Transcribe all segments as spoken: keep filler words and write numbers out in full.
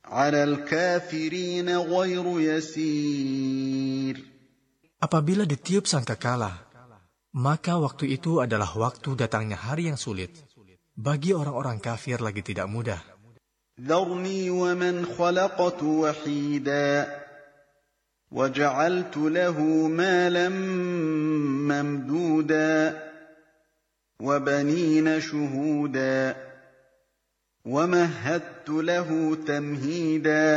عَلَى الْكَافِرِينَ غَيْرُ يَسِيرٍ. Apabila ditiup sangkakala, maka waktu itu adalah waktu datangnya hari yang sulit. Bagi orang-orang kafir lagi tidak mudah. ذَرْنِي وَمَنْ خَلَقْتُ وَحِيدًا وَجَعَلْتُ لَهُ مَالًا مَّمْدُودًا وَبَنِينَ شُهُودًا وَمَهَّدتُّ لَهُ تَمْهِيدًا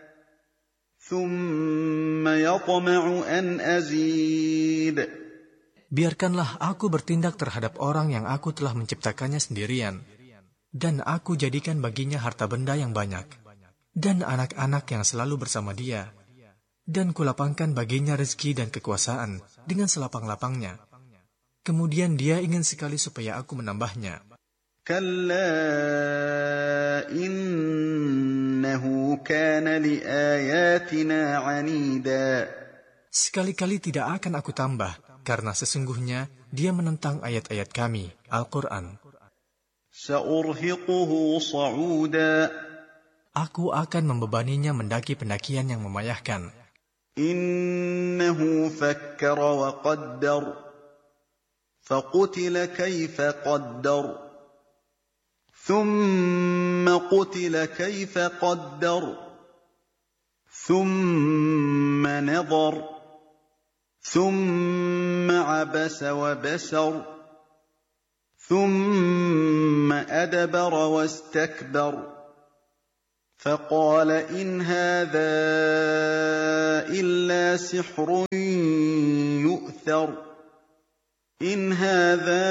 ثُمَّ يَطْمَعُ أَنْ أَزِيدَ. Biarkanlah aku bertindak terhadap orang yang aku telah menciptakannya sendirian, dan aku jadikan baginya harta benda yang banyak, dan anak-anak yang selalu bersama dia, dan kulapangkan baginya rezeki dan kekuasaan dengan selapang-lapangnya. Kemudian dia ingin sekali supaya aku menambahnya. كَلَّا إِنَّهُ كَانَ لِآيَاتِنَا عَنِيدًا. Sekali-kali tidak akan aku tambah, karena sesungguhnya dia menentang ayat-ayat kami, Al-Quran. سَأُرْهِقُهُ صَعُودًا. Aku akan membebaninya mendaki pendakian yang memayahkan. إِنَّهُ فَكَّرَ وَقَدَّرَ فَقُتِلَ كَيْفَ قَدَّرَ ثُمَّ قُتِلَ كَيْفَ قَدَّرَ ثُمَّ نَظَرَ ثُمَّ عَبَسَ وَبَسَرَ ثُمَّ أَدْبَرَ وَاسْتَكْبَرَ فَقَالَ إِنْ هَٰذَا إِلَّا سِحْرٌ يُؤْثَرُ إِنْ هَٰذَا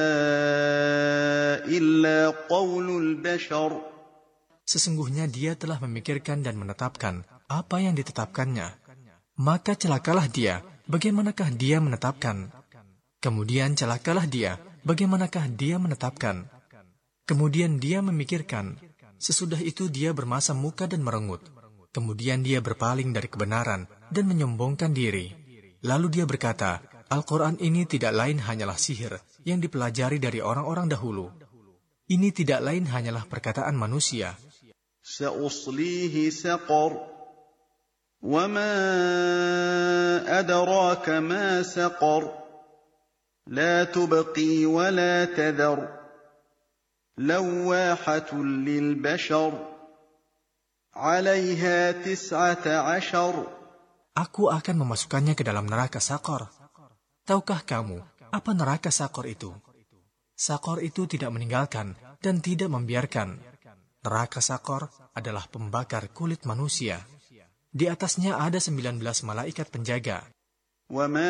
إِلَّا قَوْلُ الْبَشَرِ. Sesungguhnya dia telah memikirkan dan menetapkan apa yang ditetapkannya. Maka celakalah dia, bagaimanakah dia menetapkan? Kemudian celakalah dia, bagaimanakah dia menetapkan? Kemudian dia memikirkan, sesudah itu dia bermasam muka dan merengut. Kemudian dia berpaling dari kebenaran dan menyombongkan diri. Lalu dia berkata, Al-Quran ini tidak lain hanyalah sihir yang dipelajari dari orang-orang dahulu. Ini tidak lain hanyalah perkataan manusia. سَأُصْلِيهِ سَقَرَ وَمَا أَدْرَاكَ مَا سَقَرُ لَا تُبْقِي وَلَا تَذَرُ لَوَّاحَةٌ لِلْبَشَرِ عَلَيْهَا تِسْعَةَ عَشَرَ. Aku akan memasukkannya ke dalam neraka Sakor. Tahukah kamu apa neraka Sakor itu? Sakor itu tidak meninggalkan dan tidak membiarkan. Neraka Sakor adalah pembakar kulit manusia. Di atasnya ada sembilan belas malaikat penjaga.